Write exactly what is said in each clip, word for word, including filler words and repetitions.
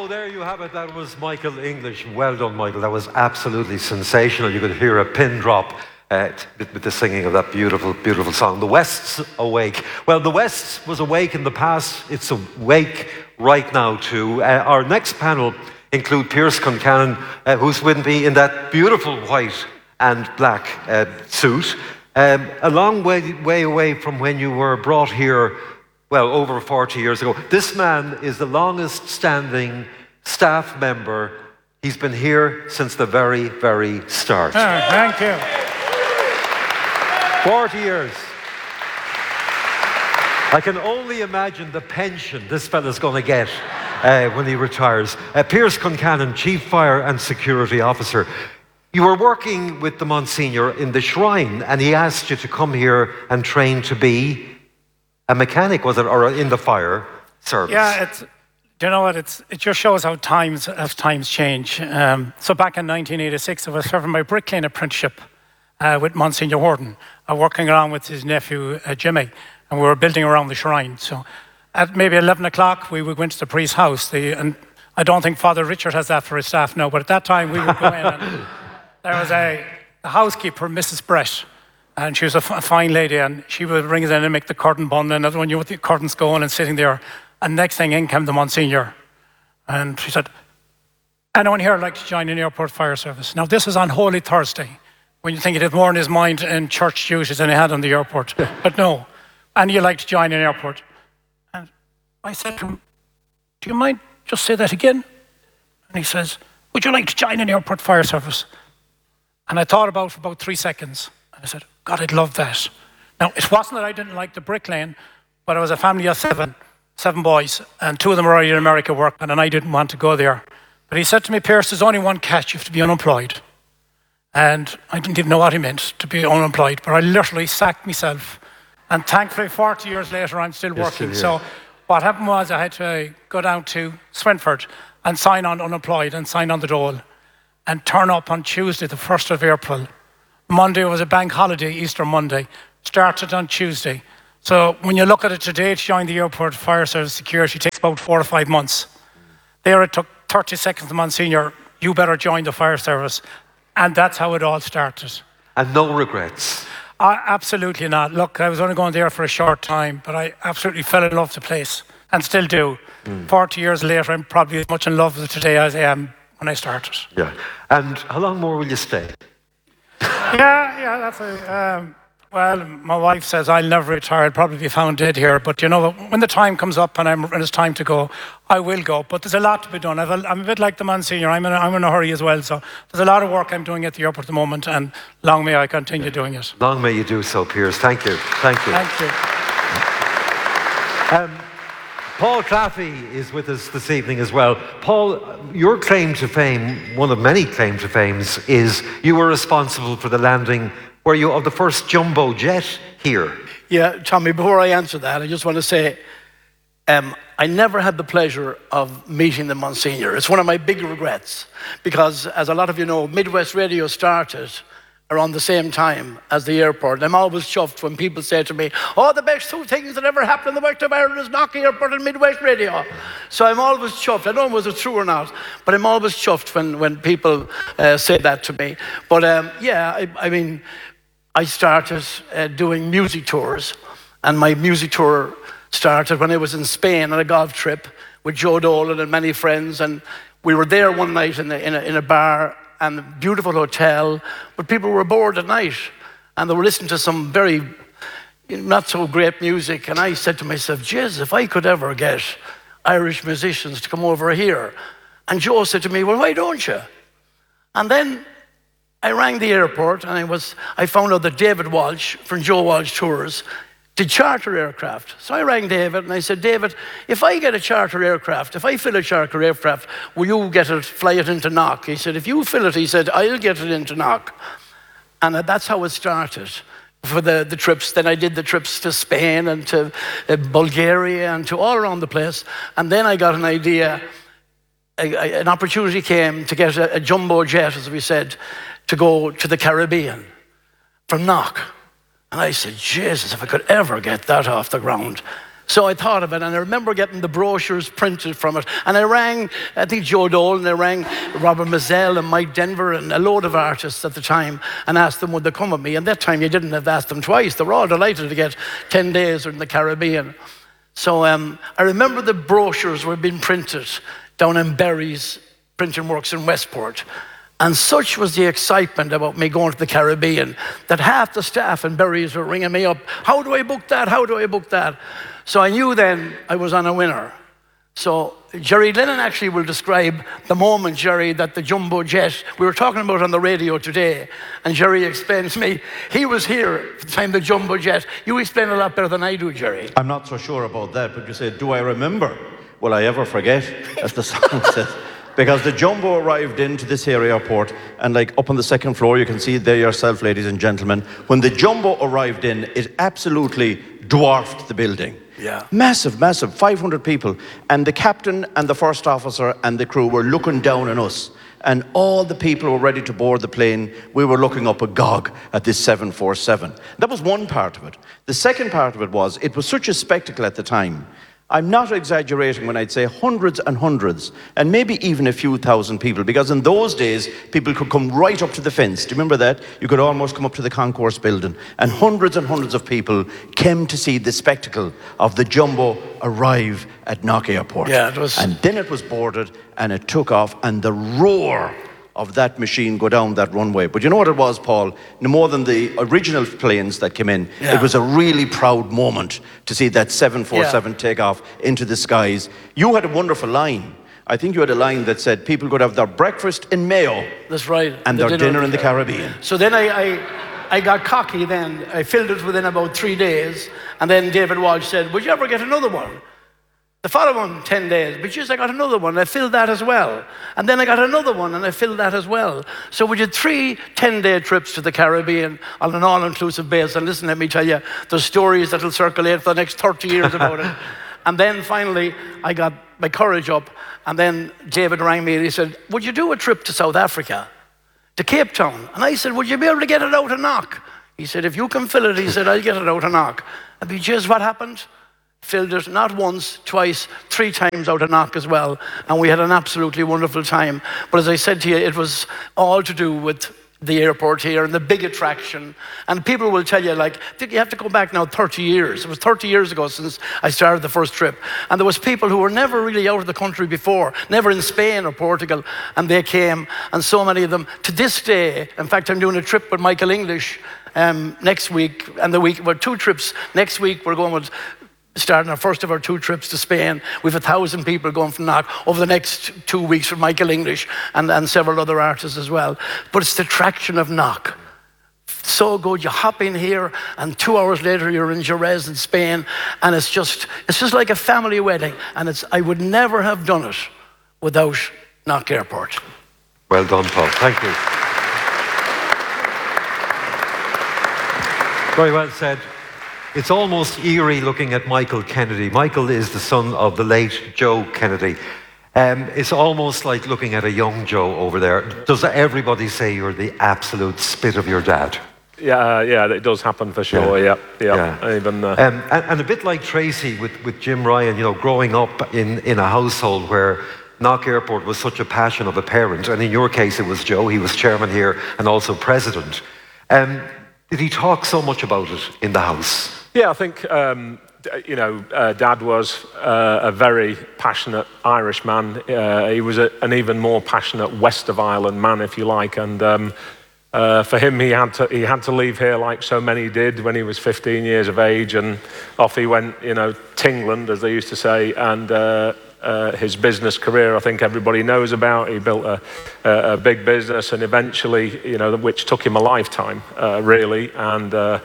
there you have it. That was Michael English. Well done, Michael. That was absolutely sensational. You could hear a pin drop uh, with the singing of that beautiful, beautiful song. The West's awake. Well, the West was awake in the past. It's awake right now too. Uh, our next panel include Pearse Concannon, uh, who's with me in that beautiful white and black uh, suit. Um, a long way, way away from when you were brought here, well, over forty years ago. This man is the longest standing staff member. He's been here since the very, very start. Oh, thank you. forty years. I can only imagine the pension this fella's going to get uh, when he retires. Uh, Pearse Concannon, Chief Fire and Security Officer. You were working with the Monsignor in the Shrine, and he asked you to come here and train to be a mechanic, was it, or in the fire service? Yeah, it's, do you know what, it's, it just shows how times, as times change. Um, so back in nineteen eighty-six, I was serving my bricklaying apprenticeship uh, with Monsignor Warden, uh, working around with his nephew, uh, Jimmy, and we were building around the shrine. So at maybe eleven o'clock, we would go into the priest's house. The, and I don't think Father Richard has that for his staff now, but at that time, we would go in and there was a, a housekeeper, Missus Brett, and she was a, f- a fine lady, and she would ring us in and make the curtain bun, and everyone knew what the curtains going and sitting there. And next thing in came the Monsignor, and she said, anyone here like to join in the airport fire service? Now this is on Holy Thursday, when you think it had more in his mind in church duties than he had on the airport. But no, and you like to join in the airport. And I said to him, do you mind just say that again? And he says, would you like to join in the airport fire service? And I thought about it for about three seconds. And I said, God, I'd love that. Now, it wasn't that I didn't like the bricklaying, but I was a family of seven, seven boys, and two of them were already in America working, and I didn't want to go there. But he said to me, Pearse, there's only one catch, you have to be unemployed. And I didn't even know what he meant, to be unemployed, but I literally sacked myself. And thankfully, forty years later, I'm still working. Still so what happened was I had to go down to Swinford and sign on unemployed and sign on the dole, and turn up on Tuesday, the first of April. Monday was a bank holiday, Easter Monday. Started on Tuesday. So when you look at it today, to join the airport fire service security, it takes about four or five months. There it took thirty seconds to Monsignor, you better join the fire service. And that's how it all started. And no regrets? Uh, absolutely not. Look, I was only going there for a short time, but I absolutely fell in love with the place, and still do. Mm. forty years later, I'm probably as much in love with it today as I am when I started. Yeah. And how long more will you stay? yeah, yeah, that's a, um, well, my wife says I'll never retire, I'll probably be found dead here, but you know, when the time comes up and, I'm, and it's time to go, I will go, but there's a lot to be done. I've a, I'm a bit like the Monsignor, I'm in, a, I'm in a hurry as well, so there's a lot of work I'm doing at the airport at the moment, and long may I continue yeah. doing it. Long may you do so, Pearse. Thank you. Thank you. Thank you. Um, Paul Claffey is with us this evening as well. Paul, your claim to fame, one of many claims to fame, is you were responsible for the landing, were you, of the first jumbo jet here? Yeah, Tommy, before I answer that, I just want to say, um, I never had the pleasure of meeting the Monsignor. It's one of my big regrets, because as a lot of you know, Midwest Radio started around the same time as the airport. I'm always chuffed when people say to me, oh, the best two things that ever happened in the West of Ireland is Knock Airport and Midwest Radio. So I'm always chuffed. I don't know whether it's true or not, but I'm always chuffed when, when people uh, say that to me. But um, yeah, I, I mean, I started uh, doing music tours, and my music tour started when I was in Spain on a golf trip with Joe Dolan and many friends, and we were there one night in, the, in, a, in a bar, and a beautiful hotel, but people were bored at night, and they were listening to some very not so great music, and I said to myself, jeez, if I could ever get Irish musicians to come over here. And Joe said to me, well, why don't you? And then I rang the airport, and I was I found out that David Walsh from Joe Walsh Tours did charter aircraft. So I rang David and I said, David, if I get a charter aircraft, if I fill a charter aircraft, will you get it, fly it into Knock? He said, if you fill it, he said, I'll get it into Knock. And that's how it started for the, the trips. Then I did the trips to Spain and to uh, Bulgaria and to all around the place. And then I got an idea, a, a, an opportunity came to get a, a jumbo jet, as we said, to go to the Caribbean from Knock. And I said, Jesus, if I could ever get that off the ground. So I thought of it, and I remember getting the brochures printed from it. And I rang, I think, Joe Dole, and I rang Robert Mazzell and Mike Denver and a load of artists at the time and asked them would they come with me. And that time you didn't have to ask them twice. They were all delighted to get ten days in the Caribbean. So um, I remember the brochures were being printed down in Berry's printing works in Westport. And such was the excitement about me going to the Caribbean that half the staff in Berry's were ringing me up. How do I book that? How do I book that? So I knew then I was on a winner. So Jerry Lennon actually will describe the moment, Jerry, that the jumbo jet, we were talking about on the radio today, and Jerry explained to me, he was here at the time the jumbo jet. You explain a lot better than I do, Jerry. I'm not so sure about that, but you said, do I remember? Will I ever forget, as the song says? Because the jumbo arrived into this here airport, and like up on the second floor, you can see it there yourself, ladies and gentlemen. When the jumbo arrived in, it absolutely dwarfed the building. Yeah. Massive, massive, five hundred people. And the captain and the first officer and the crew were looking down on us. And all the people were ready to board the plane. We were looking up agog at this seven forty-seven. That was one part of it. The second part of it was, it was such a spectacle at the time. I'm not exaggerating when I'd say hundreds and hundreds, and maybe even a few thousand people, because in those days, people could come right up to the fence. Do you remember that? You could almost come up to the concourse building, and hundreds and hundreds of people came to see the spectacle of the jumbo arrive at Knock Airport. Yeah, it was... And then it was boarded, and it took off, and the roar of that machine go down that runway. But you know what it was, Paul? No more than the original planes that came in, yeah. It was a really proud moment to see that seven forty-seven yeah. take off into the skies. You had a wonderful line. I think you had a line that said people could have their breakfast in Mayo. That's right. And the their dinner, dinner in the Caribbean. So then I, I, I got cocky then. I filled it within about three days. And then David Walsh said, would you ever get another one? The following ten days, but just I got another one, and I filled that as well. And then I got another one, and I filled that as well. So we did three ten-day trips to the Caribbean on an all-inclusive basis. And listen, let me tell you, there's stories that will circulate for the next thirty years about it. And then finally, I got my courage up, and then David rang me, and he said, would you do a trip to South Africa, to Cape Town? And I said, would you be able to get it out of Knock? He said, if you can fill it, he said, I'll get it out of Knock. And because what happened? Filled it not once, twice, three times out of Knock as well. And we had an absolutely wonderful time. But as I said to you, it was all to do with the airport here and the big attraction. And people will tell you, like, you have to go back now thirty years. It was thirty years ago since I started the first trip. And there was people who were never really out of the country before, never in Spain or Portugal, and they came. And so many of them, to this day, in fact, I'm doing a trip with Michael English um, next week, and the week, well, two trips. Next week, we're going with starting our first of our two trips to Spain. We've a thousand people going from Knock over the next two weeks with Michael English and, and several other artists as well. But it's the attraction of Knock. So good, you hop in here and two hours later you're in Jerez in Spain, and it's just it's just like a family wedding. And it's I would never have done it without Knock Airport. Well done, Paul. Thank you. Very well said. It's almost eerie looking at Michael Kennedy. Michael is the son of the late Joe Kennedy. Um, it's almost like looking at a young Joe over there. Does everybody say you're the absolute spit of your dad? Yeah, uh, yeah, it does happen for sure. Yeah, yeah. yeah. yeah. Even uh... um, and, and a bit like Tracy with, with Jim Ryan, you know, growing up in, in a household where Knock Airport was such a passion of a parent, and in your case it was Joe. He was chairman here and also president. Um, did he talk so much about it in the house? Yeah, I think, um, you know, uh, Dad was uh, a very passionate Irish man. Uh, he was a, an even more passionate West of Ireland man, if you like. And um, uh, for him, he had to he had to leave here like so many did when he was fifteen years of age. And off he went, you know, Tingland, as they used to say. And uh, uh, his business career, I think everybody knows about. He built a, a, a big business, and eventually, you know, which took him a lifetime, uh, really. And... Uh,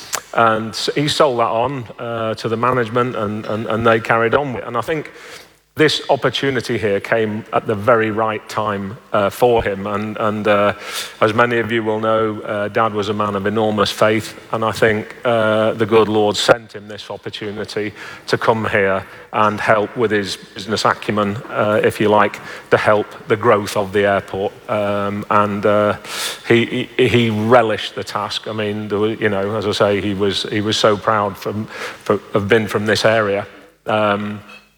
And he sold that on uh, to the management, and, and, and they carried on with it. And I think this opportunity here came at the very right time uh, for him. And, and uh, as many of you will know, uh, Dad was a man of enormous faith. And I think uh, the good Lord sent him this opportunity to come here and help with his business acumen, uh, if you like, to help the growth of the airport. Um, and uh, he, he he relished the task. I mean, there was, you know, as I say, he was he was so proud from, for, of being from this area. Um,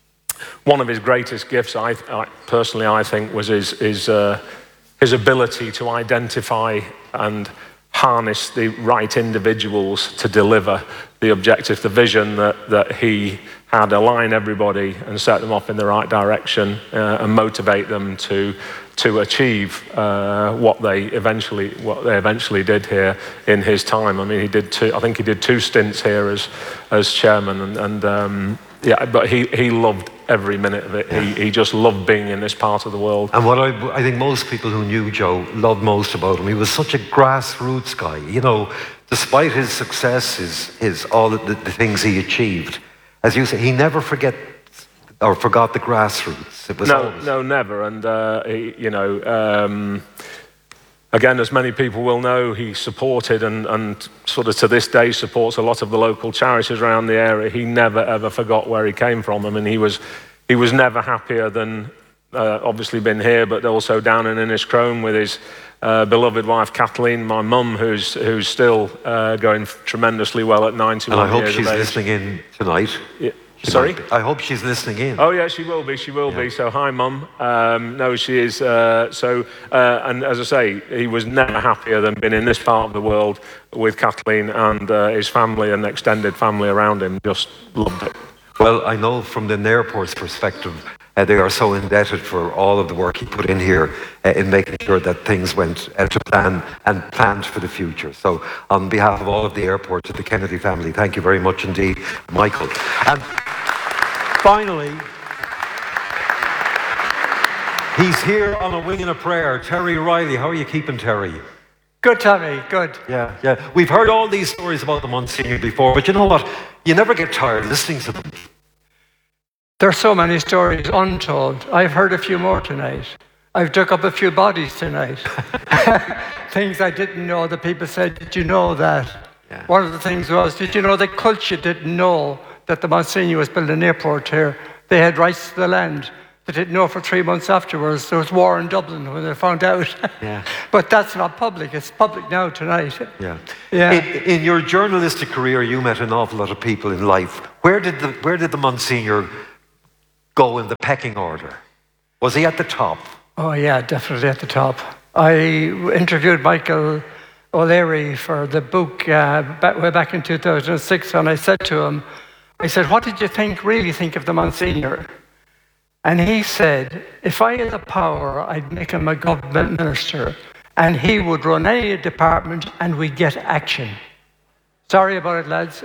One of his greatest gifts, I, I personally, I think, was his his, uh, his ability to identify and harness the right individuals to deliver the objective, the vision that, that he had, align everybody and set them off in the right direction uh, and motivate them to to achieve uh, what they eventually what they eventually did here in his time. I mean, he did two. I think he did two stints here as as chairman, and, and um, yeah, but he he loved every minute of it. Yeah. He, he just loved being in this part of the world. And what I, I think most people who knew Joe loved most about him, he was such a grassroots guy. You know, despite his success, his, his all the, the things he achieved, as you say, he never forget or forgot the grassroots. It was no, always... no, never. And uh, he, you know. Um, Again, as many people will know, he supported and, and sort of to this day supports a lot of the local charities around the area. He never, ever forgot where he came from. I mean, he was, he was never happier than uh, obviously been here, but also down in Inniscrone with his uh, beloved wife, Kathleen, my mum, who's, who's still uh, going tremendously well at ninety-one years of age. And I hope she's listening in tonight. Yeah. She Sorry? I hope she's listening in. Oh, yeah, she will be. She will yeah. be. So, hi, Mum. Um, no, she is. Uh, so, uh, and as I say, he was never happier than being in this part of the world with Kathleen and uh, his family and extended family around him. Just loved it. Well, I know from the airport's perspective, uh, they are so indebted for all of the work he put in here uh, in making sure that things went uh, to plan and planned for the future. So, on behalf of all of the airport, to the Kennedy family, thank you very much indeed, Michael. And finally, he's here on a wing and a prayer. Terry Riley, how are you keeping, Terry? Good, Tommy, good. Yeah, yeah. We've heard all these stories about the Monsignor before, but you know what? You never get tired listening to them. There's so many stories untold. I've heard a few more tonight. I've dug up a few bodies tonight. Things I didn't know that people said, did you know that? Yeah. One of the things was, did you know that Culture didn't know that the Monsignor was building an airport here? They had rights to the land. They didn't know for three months afterwards. There was war in Dublin when they found out. Yeah. But that's not public. It's public now tonight. Yeah. Yeah. In, in your journalistic career, you met an awful lot of people in life. Where did the Where did the Monsignor go in the pecking order? Was he at the top? Oh yeah, definitely at the top. I interviewed Michael O'Leary for the book uh, back, way back in two thousand six, and I said to him, I said, what did you think, really think of the Monsignor? And he said, if I had the power, I'd make him a government minister, and he would run any department, and we'd get action. Sorry about it, lads.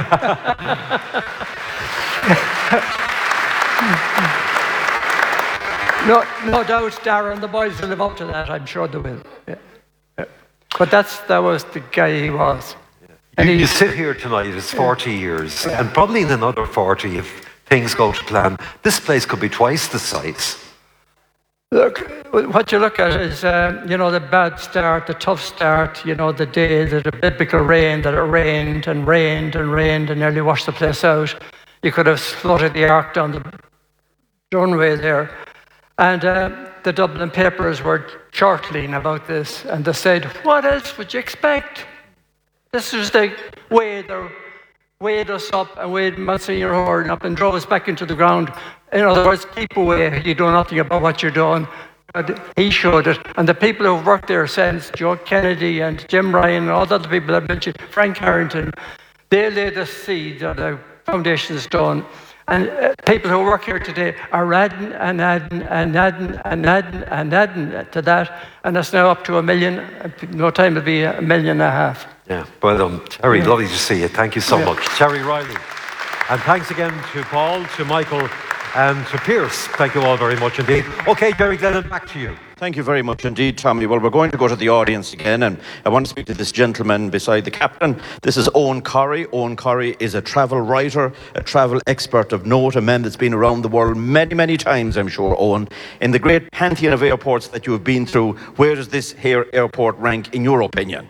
no, no doubt Darren and the boys will live up to that. I'm sure they will. Yeah. Yeah. But that's that was the guy he was. You, you sit here tonight, it's forty years, yeah. and probably in another forty, if things go to plan, this place could be twice the size. Look, what you look at is, um, you know, the bad start, the tough start, you know, the day, the, the biblical rain, that it rained and rained and rained and nearly washed the place out. You could have floated the ark down the runway there. And uh, the Dublin papers were chortling about this, and they said, what else would you expect? This was the way they weighed us up and weighed Monsignor Horn up and drove us back into the ground. In other words, keep away, you know nothing about what you're doing. But he showed it. And the people who've worked there since, Joe Kennedy and Jim Ryan and all the other people I mentioned, Frank Harrington, they laid the seed or the foundation stone. And uh, people who work here today are adding and adding and adding and adding and adding to that. And it's now up to a million. No time it'll be a million and a half. Yeah, well done. Terry, yeah. Lovely to see you. Thank you so yeah. much. Terry Riley. And thanks again to Paul, to Michael, and to Pierce. Thank you all very much indeed. Okay, Jerry Glennon, back to you. Thank you very much indeed, Tommy. Well, we're going to go to the audience again, and I want to speak to this gentleman beside the captain. This is Owen Corry. Owen Corry is a travel writer, a travel expert of note, a man that's been around the world many, many times, I'm sure, Owen. In the great pantheon of airports that you have been through, where does this here airport rank in your opinion?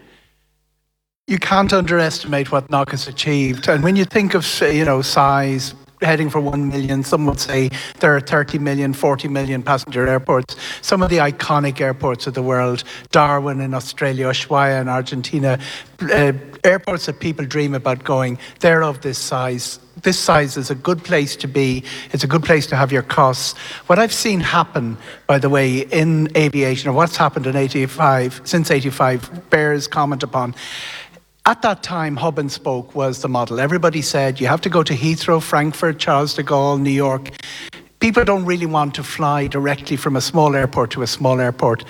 You can't underestimate what Knock has achieved. And when you think of, you know, size, heading for one million, some would say there are thirty million, forty million passenger airports. Some of the iconic airports of the world, Darwin in Australia, Ushuaia in Argentina, uh, airports that people dream about going, they're of this size. This size is a good place to be. It's a good place to have your costs. What I've seen happen, by the way, in aviation, or what's happened in eighty-five, since eighty-five, bears comment upon. At that time, hub and spoke was the model. Everybody said you have to go to Heathrow, Frankfurt, Charles de Gaulle, New York. People don't really want to fly directly from a small airport to a small airport.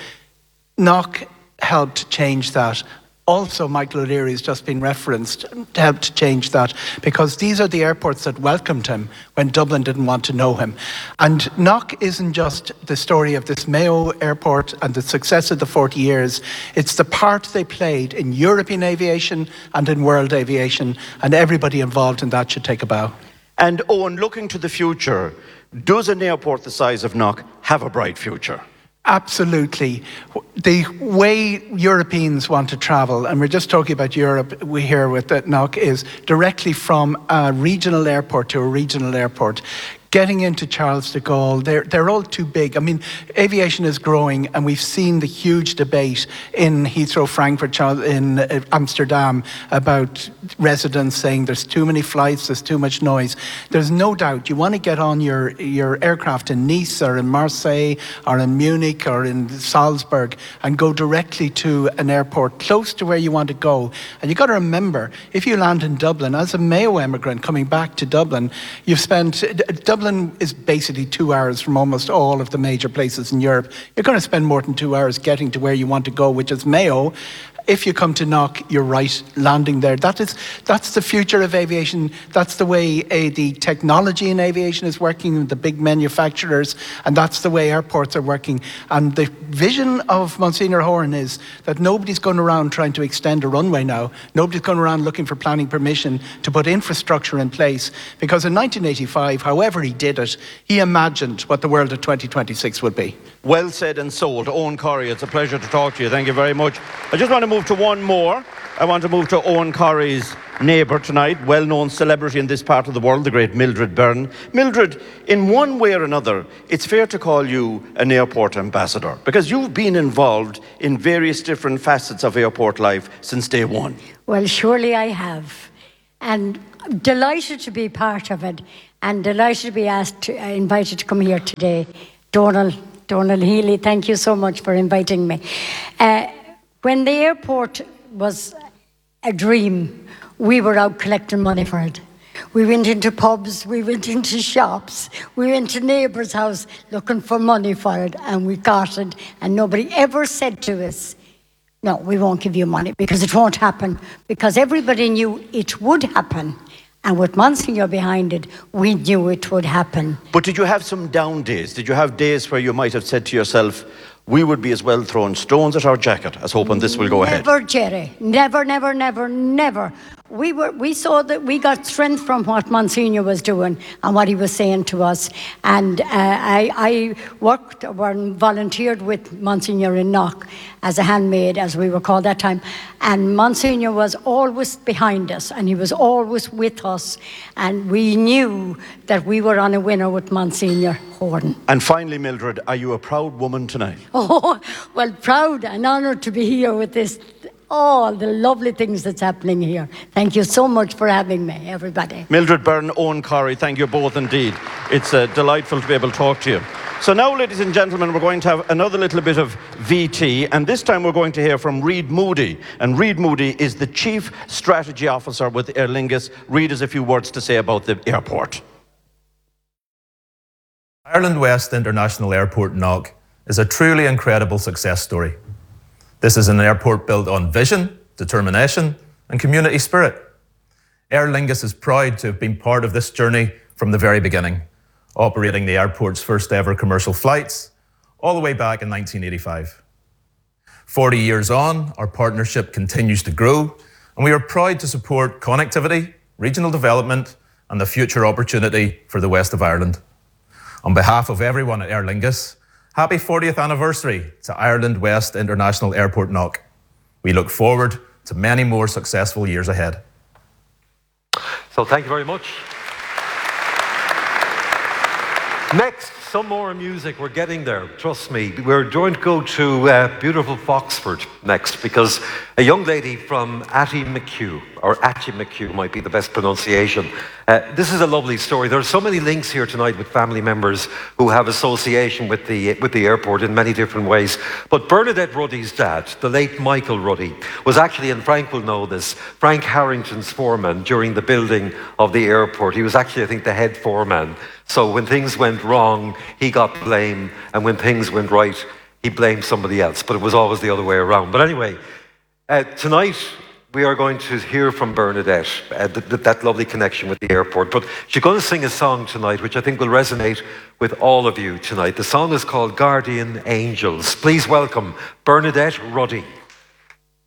Knock helped change that. Also, Michael O'Leary has just been referenced, helped to change that, because these are the airports that welcomed him when Dublin didn't want to know him. And Knock isn't just the story of this Mayo airport and the success of the forty years, it's the part they played in European aviation and in world aviation, and everybody involved in that should take a bow. And Owen, looking to the future, does an airport the size of Knock have a bright future? Absolutely. The way Europeans want to travel, and we're just talking about Europe, we hear with that Knock, is directly from a regional airport to a regional airport. Getting into Charles de Gaulle, they're, they're all too big. I mean, aviation is growing, and we've seen the huge debate in Heathrow, Frankfurt, in Amsterdam about residents saying there's too many flights, there's too much noise. There's no doubt you want to get on your, your aircraft in Nice or in Marseille or in Munich or in Salzburg and go directly to an airport close to where you want to go. And you've got to remember, if you land in Dublin, as a Mayo emigrant coming back to Dublin, you've spent... Dublin is basically two hours from almost all of the major places in Europe. You're going to spend more than two hours getting to where you want to go, which is Mayo. If you come to Knock, you're right, landing there. That is, that's the future of aviation. That's the way uh, the technology in aviation is working, the big manufacturers, and that's the way airports are working. And the vision of Monsignor Horan is that nobody's going around trying to extend a runway now. Nobody's going around looking for planning permission to put infrastructure in place. Because in nineteen eighty-five, however he did it, he imagined what the world of twenty twenty-six would be. Well said and sold. Owen Corry, it's a pleasure to talk to you. Thank you very much. I just want to move to one more. I want to move to Owen Corry's neighbour tonight, well-known celebrity in this part of the world, the great Mildred Byrne. Mildred, in one way or another, it's fair to call you an airport ambassador, because you've been involved in various different facets of airport life since day one. Well, surely I have. And I'm delighted to be part of it, and delighted to be asked, to, uh, invited to come here today. Donald, Donald Healy, thank you so much for inviting me. Uh, when the airport was a dream, we were out collecting money for it. We went into pubs, we went into shops, we went to neighbours' house looking for money for it, and we got it, and nobody ever said to us, no, we won't give you money, because it won't happen, because everybody knew it would happen. And with Monsignor behind it, we knew it would happen. But did you have some down days? Did you have days where you might have said to yourself, we would be as well throwing stones at our jacket as hoping this will go ahead? Never, Jerry. Never, never, never, never. We were. We saw that we got strength from what Monsignor was doing and what he was saying to us. And uh, I, I worked or volunteered with Monsignor in Knock as a handmaid, as we were called that time. And Monsignor was always behind us, and he was always with us. And we knew that we were on a winner with Monsignor Horan. And finally, Mildred, are you a proud woman tonight? Oh, well, proud and honoured to be here with this, all the lovely things that's happening here. Thank you so much for having me, everybody. Mildred Byrne, Owen Corry, thank you both indeed. It's uh, delightful to be able to talk to you. So now, ladies and gentlemen, we're going to have another little bit of V T, and this time we're going to hear from Reid Moody. And Reid Moody is the Chief Strategy Officer with Aer Lingus. Reid has a few words to say about the airport. Ireland West International Airport Knock is a truly incredible success story. This is an airport built on vision, determination, and community spirit. Aer Lingus is proud to have been part of this journey from the very beginning, operating the airport's first ever commercial flights, all the way back in nineteen eighty-five. forty years on, our partnership continues to grow, and we are proud to support connectivity, regional development, and the future opportunity for the west of Ireland. On behalf of everyone at Aer Lingus, happy fortieth anniversary to Ireland West International Airport Knock. We look forward to many more successful years ahead. So thank you very much. Next, some more music. We're getting there, trust me. We're going to go to uh, beautiful Foxford next, because a young lady from Atty-McHugh, or Atty-McHugh might be the best pronunciation. Uh, this is a lovely story. There are so many links here tonight with family members who have association with the, with the airport in many different ways. But Bernadette Ruddy's dad, the late Michael Ruddy, was actually, and Frank will know this, Frank Harrington's foreman during the building of the airport. He was actually, I think, the head foreman. So when things went wrong, he got blame, and when things went right, he blamed somebody else. But it was always the other way around. But anyway, uh, tonight we are going to hear from Bernadette, uh, th th that lovely connection with the airport. But she's going to sing a song tonight, which I think will resonate with all of you tonight. The song is called Guardian Angels. Please welcome Bernadette Ruddy.